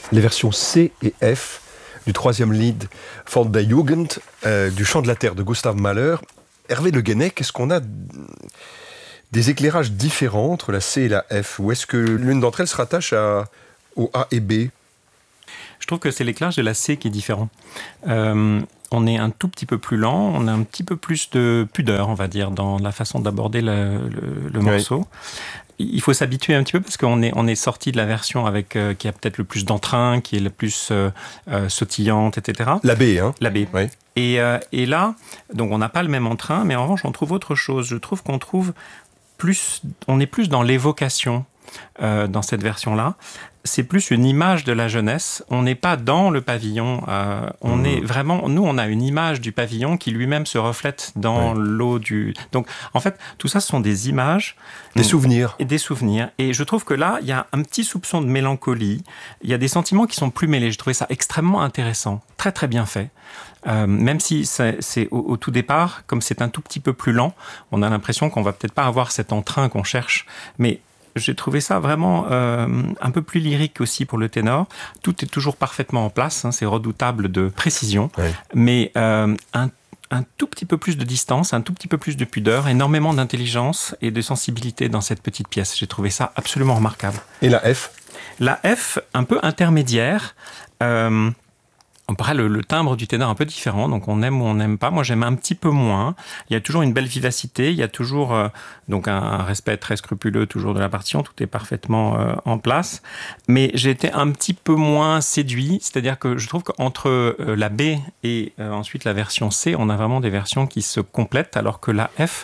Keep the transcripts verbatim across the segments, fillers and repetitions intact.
les versions C et F du troisième Lied von der Jugend, euh, du Chant de la Terre de Gustav Mahler. Hervé Le Guenec, est-ce qu'on a des éclairages différents entre la C et la F, ou est-ce que l'une d'entre elles se rattache à, au A et B? Je trouve que c'est l'éclairage de la C qui est différent. Euh, on est un tout petit peu plus lent, on a un petit peu plus de pudeur, on va dire, dans la façon d'aborder le, le, le morceau. Oui. Il faut s'habituer un petit peu parce qu'on est, on est sorti de la version avec, euh, qui a peut-être le plus d'entrain, qui est le plus euh, euh, sautillante, et cetera. La B, hein? La B. Oui. Et, euh, et là, donc on n'a pas le même entrain, mais en revanche, on trouve autre chose. Je trouve qu'on trouve plus, on est plus dans l'évocation euh, dans cette version-là. C'est plus une image de la jeunesse. On n'est pas dans le pavillon. Euh, on mmh. est vraiment... Nous, on a une image du pavillon qui lui-même se reflète dans ouais. l'eau du... Donc, en fait, tout ça, ce sont des images. Des souvenirs. Et des souvenirs. Et je trouve que là, il y a un petit soupçon de mélancolie. Il y a des sentiments qui sont plus mêlés. J'ai trouvé ça extrêmement intéressant. Très, très bien fait. Euh, même si c'est, c'est au, au tout départ, comme c'est un tout petit peu plus lent, on a l'impression qu'on va peut-être pas avoir cet entrain qu'on cherche. Mais... j'ai trouvé ça vraiment euh, un peu plus lyrique aussi pour le ténor. Tout est toujours parfaitement en place, hein, c'est redoutable de précision, oui. mais euh, un, un tout petit peu plus de distance, un tout petit peu plus de pudeur, énormément d'intelligence et de sensibilité dans cette petite pièce. J'ai trouvé ça absolument remarquable. Et la F? La F, un peu intermédiaire. Euh, On paraît le, le timbre du ténor un peu différent, donc on aime ou on n'aime pas. Moi, j'aime un petit peu moins. Il y a toujours une belle vivacité, il y a toujours euh, donc un, un respect très scrupuleux toujours de la partition, tout est parfaitement euh, en place. Mais j'ai été un petit peu moins séduit, c'est-à-dire que je trouve qu'entre euh, la B et euh, ensuite la version C, on a vraiment des versions qui se complètent, alors que la F...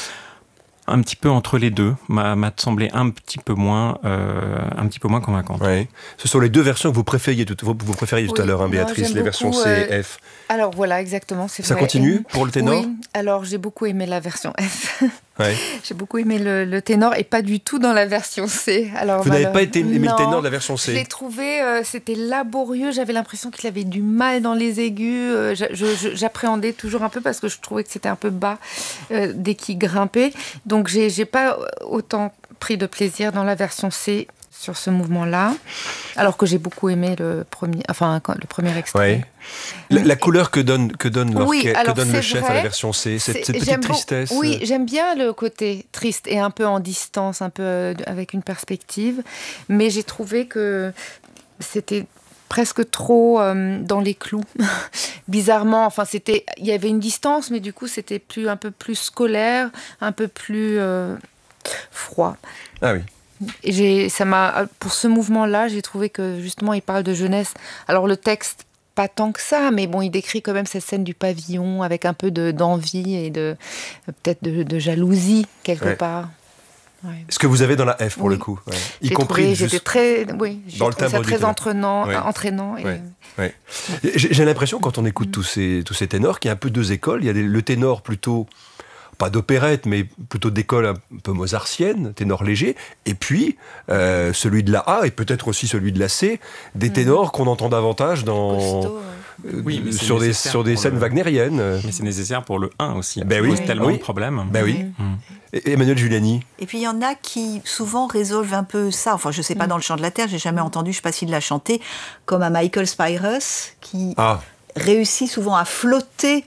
un petit peu entre les deux, m'a, m'a semblé un petit peu moins, euh, un petit peu moins convaincante. Oui. Ce sont les deux versions que vous préfériez tout, vous, vous préfériez tout oui, à l'heure, hein, Béatrice, moi, les versions C et euh, F. Alors voilà, exactement, c'est Ça vrai. continue et, pour le ténor? Oui, alors j'ai beaucoup aimé la version F. Ouais. J'ai beaucoup aimé le, le ténor et pas du tout dans la version C. Alors, vous bah, n'avez le... pas été aimé non, le ténor de la version C? Je l'ai trouvé, euh, c'était laborieux, j'avais l'impression qu'il avait du mal dans les aigus. Euh, je, je, j'appréhendais toujours un peu parce que je trouvais que c'était un peu bas euh, dès qu'il grimpait. Donc j'ai, j'ai pas autant pris de plaisir dans la version C sur ce mouvement-là, alors que j'ai beaucoup aimé le premier, enfin le premier extrait. Ouais. La, la couleur que donne que donne, oui, que donne le chef vrai, à la version C, cette, c'est, cette petite j'aime tristesse. Beau, oui, j'aime bien le côté triste et un peu en distance, un peu euh, avec une perspective, mais j'ai trouvé que c'était presque trop euh, dans les clous. Bizarrement, enfin c'était, il y avait une distance, mais du coup c'était plus un peu plus scolaire, un peu plus euh, froid. Ah oui. Et j'ai, ça m'a, pour ce mouvement-là, j'ai trouvé que justement il parle de jeunesse. Alors le texte, pas tant que ça, mais bon, il décrit quand même cette scène du pavillon avec un peu de, d'envie et de peut-être de, de jalousie quelque ouais. part. Ouais. Ce que vous avez dans la F pour oui. le coup, ouais. y j'ai compris trouvé, juste j'étais très, oui, j'ai dans le trouvé ça très entraînant, ouais. entraînant. Et... Ouais. Ouais. J'ai, j'ai l'impression quand on écoute mmh. tous ces tous ces ténors qu'il y a un peu deux écoles. Il y a des, le ténor plutôt pas d'opérette, mais plutôt d'école un peu mozartienne, ténor léger, et puis euh, celui de la A, et peut-être aussi celui de la C, des mmh. ténors qu'on entend davantage dans, Costaud, euh, oui, sur, des, sur des scènes le... wagnériennes. Mais c'est nécessaire pour le un aussi, ben il oui. pose tellement oui. de problèmes. Ben oui. Mmh. Et Emmanuel Giuliani. Et puis il y en a qui souvent résolvent un peu ça, enfin je ne sais pas, mmh. dans le Chant de la Terre, j'ai jamais entendu, je ne sais pas s'il l'a chanté, comme à Michael Spyros, qui ah. réussit souvent à flotter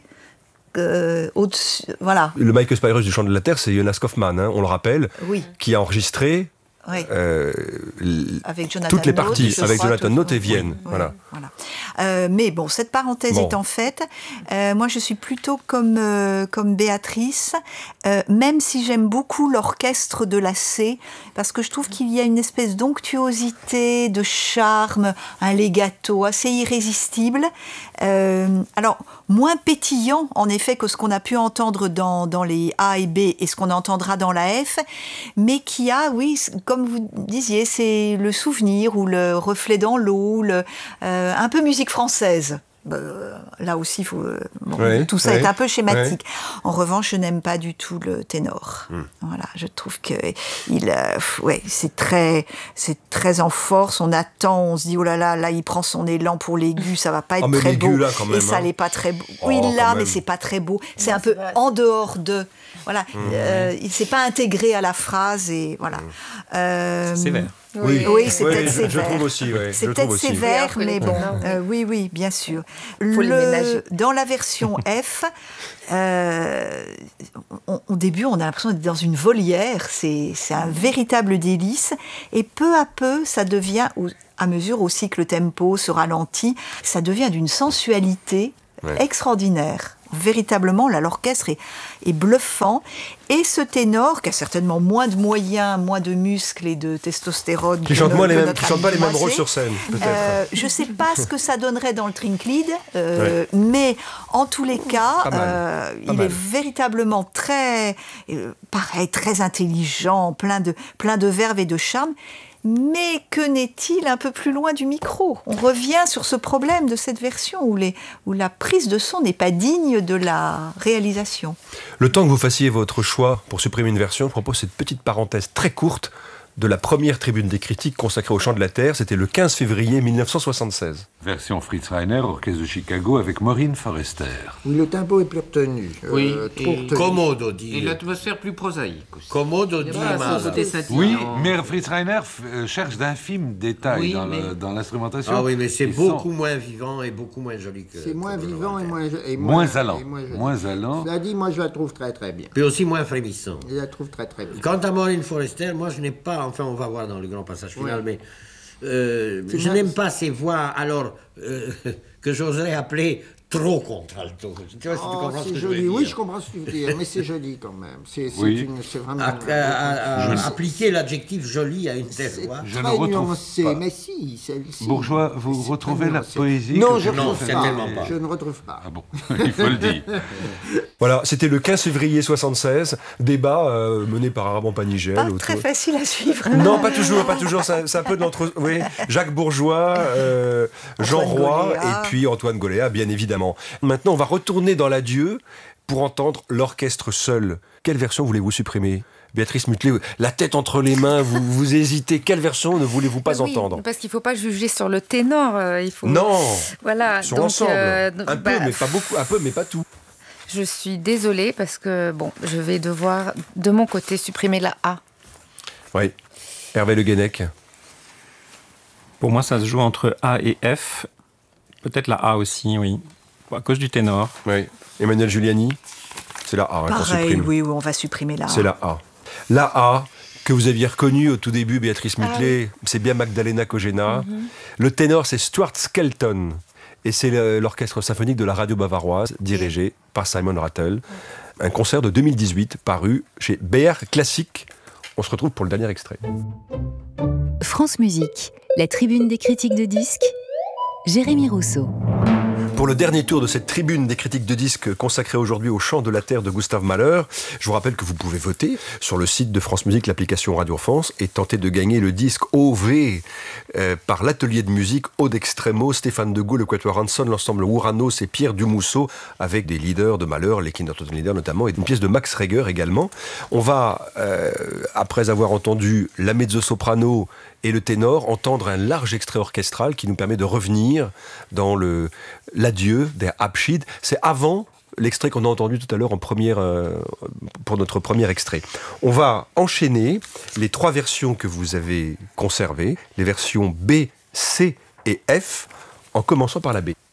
Euh, voilà. Le Michael Spyros du Chant de la Terre, c'est Jonas Kaufmann, hein, on le rappelle, oui. qui a enregistré oui. euh, avec toutes les parties, Note, avec crois, Jonathan Note et Vienne. Oui, voilà. voilà. Euh, mais bon, cette parenthèse bon. étant faite, euh, moi je suis plutôt comme, euh, comme Béatrice, euh, même si j'aime beaucoup l'orchestre de la C, parce que je trouve qu'il y a une espèce d'onctuosité, de charme, un legato assez irrésistible. Euh, alors, moins pétillant, en effet, que ce qu'on a pu entendre dans, dans les A et B et ce qu'on entendra dans la F, mais qui a, oui, comme vous disiez, c'est le souvenir ou le reflet dans l'eau, le, euh, un peu musique française. Euh, là aussi, faut, euh, bon, oui, tout ça oui, est un peu schématique. Oui. En revanche, je n'aime pas du tout le ténor. Mm. Voilà, je trouve que il, euh, ouais, c'est très, c'est très en force. On attend, on se dit oh là là, là il prend son élan pour l'aigu, ça va pas être oh, très beau. Là, quand même, et ça hein. n'est pas très beau. Oui, oh, là, mais c'est pas très beau. C'est non, un peu c'est en dehors de. voilà, Mmh. euh, il s'est pas intégré à la phrase et voilà. Mmh. Euh, C'est sévère. Oui, oui, c'est oui, peut-être je, sévère. je trouve aussi. Ouais, c'est je peut-être trouve aussi. sévère, Oui, mais après, bon, non. euh, oui, oui, bien sûr. Faut les ménager. Dans la version F, euh, on- au début, on a l'impression d'être dans une volière. C'est, c'est un véritable délice. Et peu à peu, ça devient, au- à mesure aussi que le tempo se ralentit, ça devient d'une sensualité Ouais. extraordinaire. Véritablement, là, l'orchestre est, est bluffant. Et ce ténor, qui a certainement moins de moyens, moins de muscles et de testostérone, Qui que chante no- moins les que mêmes, notre qui chante pas ami les mêmes Demoiselle. rôles sur scène, peut-être. Euh, je ne sais pas ce que ça donnerait dans le Trinklied, euh, mais en tous les cas, Pas mal. euh, Pas il mal. est véritablement très, euh, pareil, très intelligent, plein de, plein de verve et de charme. Mais que n'est-il un peu plus loin du micro ? On revient sur ce problème de cette version où, les, où la prise de son n'est pas digne de la réalisation. Le temps que vous fassiez votre choix pour supprimer une version, je propose cette petite parenthèse très courte de la première tribune des critiques consacrée au chant de la terre. C'était le quinze février mille neuf cent soixante-seize. Version Fritz Reiner, orchestre de Chicago, avec Maureen Forrester. Oui, le tempo est plus retenu. Oui, euh, trop et- retenu. Commodo, Et dit. l'atmosphère plus prosaïque aussi. Commodo, dit. Ah, ma- son côté scintillant. Oui, mais Fritz Reiner f- euh, cherche d'infimes détails Oui, dans, mais- le- dans l'instrumentation. Ah oui, mais c'est Ils beaucoup sont moins vivant et beaucoup moins joli que. C'est moins que vivant et moins, et moins allant. et moins joli. Moins allant. Cela dit, moi je la trouve très très bien. Puis aussi moins frémissant. Je la trouve très très bien. Quant à Maureen Forrester, moi je n'ai pas, enfin on va voir dans le grand passage final, Oui. mais euh, C'est je vrai. n'aime pas ces voix alors euh, que j'oserais appeler trop contralto. Tu vois si tu Oh, comprends ce c'est que je joli. veux dire. Oui, je comprends ce que tu veux dire, mais c'est joli quand même. C'est, c'est Oui. une- c'est vraiment. À- à- à- à- appliquer l'adjectif joli à une telle C'est voix. Je ne très retrouve nuancé, pas. mais si, celle-ci. Bourgeois, vous C'est retrouvez très la nuancé. poésie Non, que je vous ne Non, retrouve certainement pas. pas. Je ne retrouve pas. Ah bon, il faut le dire. Voilà, c'était le quinze février soixante-seize. Débat euh, mené par Armand Panigel. Pas autour- très facile à suivre. Non, pas toujours, pas toujours. C'est un, c'est un peu de l'entre. Oui, Jacques Bourgeois, euh, Jean Antoine Roy Goléa. et puis Antoine Goléa, bien évidemment. Maintenant, on va retourner dans l'adieu pour entendre l'orchestre seul. Quelle version voulez-vous supprimer ? Béatrice Mutelet, la tête entre les mains, vous, vous hésitez. Quelle version ne voulez-vous pas Oui, entendre ? parce qu'il ne faut pas juger sur le ténor. euh, il faut... Non, Voilà. sur donc, l'ensemble. euh, un bah, peu, mais pas beaucoup. Un peu, mais pas tout. Je suis désolée parce que bon, je vais devoir de mon côté supprimer la A. Oui. Hervé Le Guenec. Pour moi, ça se joue entre A et F. Peut-être la A aussi, oui. À cause du ténor. Oui. Emmanuel Giuliani. C'est la A hein, qu'on Pareil, supprime. oui, oui, on va supprimer la A. C'est la A. La A, que vous aviez reconnue au tout début, Béatrice Mutelet, c'est bien Magdalena Kogena. Le ténor, c'est Stuart Skelton. Et c'est le- l'orchestre symphonique de la radio bavaroise, dirigé par Simon Rattle. Un concert de deux mille dix-huit, paru chez B R Classique. On se retrouve pour le dernier extrait. France Musique, la tribune des critiques de disques, Jérémy Rousseau. Pour le dernier tour de cette tribune des critiques de disques consacrée aujourd'hui au chant de la terre de Gustave Mahler, je vous rappelle que vous pouvez voter sur le site de France Musique, l'application Radio France, et tenter de gagner le disque O V euh, par l'atelier de musique Aude Extremo, Stéphane Degault, le Quatuor Hanson, l'ensemble Ouranos et Pierre Dumousseau, avec des leaders de Mahler, les Kinderton Leaders notamment, et une pièce de Max Reger également. On va, euh, après avoir entendu la mezzo-soprano et le ténor, entendre un large extrait orchestral qui nous permet de revenir dans le, l'adieu des Abschied. C'est avant l'extrait qu'on a entendu tout à l'heure en première, euh, pour notre premier extrait. On va enchaîner les trois versions que vous avez conservées, les versions B, C et F, en commençant par la B.